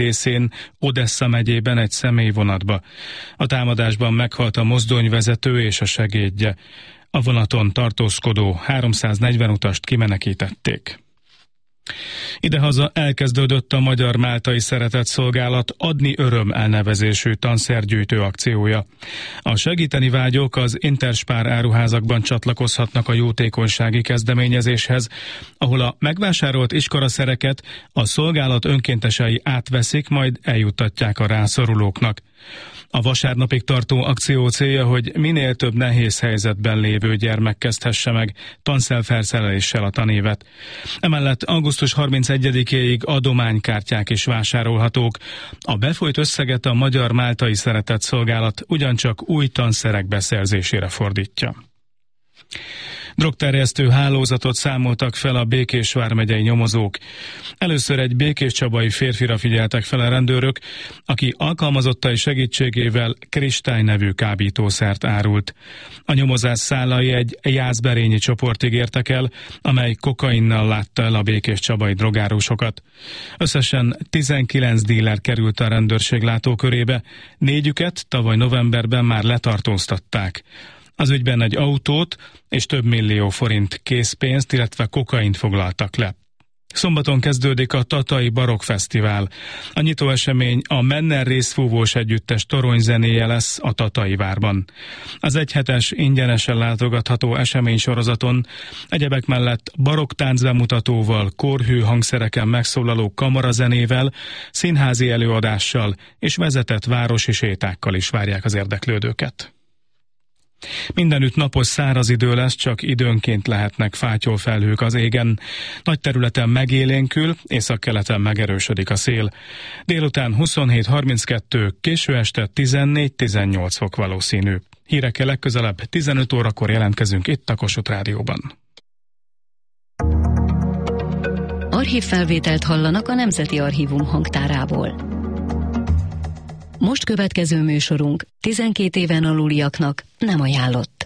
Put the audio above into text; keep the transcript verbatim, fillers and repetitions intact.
részén Odessa megyében egy személyvonatba. A támadásban meghalt a mozdonyvezető és a segédje. A vonaton tartózkodó háromszáznegyven utast kimenekítették. Idehaza elkezdődött a Magyar Máltai Szeretetszolgálat Adni Öröm elnevezésű tanszergyűjtő akciója. A segíteni vágyók az Interspár áruházakban csatlakozhatnak a jótékonysági kezdeményezéshez, ahol a megvásárolt iskolaszereket a szolgálat önkéntesei átveszik, majd eljuttatják a rászorulóknak. A vasárnapig tartó akció célja, hogy minél több nehéz helyzetben lévő gyermek kezdhesse meg tanszerfelszereléssel a tanévet. Emellett augusztus harmincegyedikéig adománykártyák is vásárolhatók. A befolyt összeget a Magyar Máltai Szeretetszolgálat ugyancsak új tanszerek beszerzésére fordítja. Drogterjesztő hálózatot számoltak fel a Békés vármegyei nyomozók. Először egy békéscsabai férfira figyeltek fel a rendőrök, aki alkalmazottai segítségével kristály nevű kábítószert árult. A nyomozás szálai egy jászberényi csoportig értek el, amely kokainnal látta el a békéscsabai drogárusokat. Összesen tizenkilenc díler került a rendőrség látókörébe, négyüket tavaly novemberben már letartóztatták. Az ügyben egy autót és több millió forint készpénzt, illetve kokaint foglaltak le. Szombaton kezdődik a Tatai Barokk Fesztivál. A nyitóesemény a Menner részfúvós együttes toronyzenéje lesz a Tatai várban. Az egyhetes ingyenesen látogatható eseménysorozaton egyebek mellett barokk táncbemutatóval, kórhű hangszereken megszólaló kamarazenével, színházi előadással és vezetett városi sétákkal is várják az érdeklődőket. Mindenütt napos száraz idő lesz, csak időnként lehetnek fátyolfelhők az égen. Nagy területen megélénkül, északkeleten megerősödik a szél. Délután huszonhét harminckettő, késő este tizennégy tizennyolc fok valószínű. Hírekkel legközelebb tizenöt órakor jelentkezünk itt a Kossuth Rádióban. Archívfelvételt hallanak a Nemzeti Archívum hangtárából. Most következő műsorunk tizenkét éven aluliaknak nem ajánlott.